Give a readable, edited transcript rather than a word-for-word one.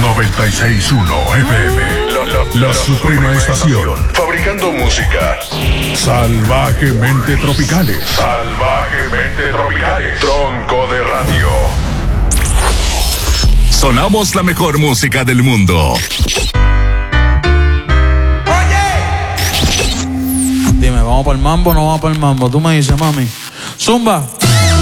96.1 FM. La suprema estación. Fabricando música. Salvajemente tropicales. Salvajemente tropicales. Tronco de radio. Sonamos la mejor música del mundo. Dime, ¿vamos para el mambo o no vamos para el mambo? Tú me dices, mami. Zumba.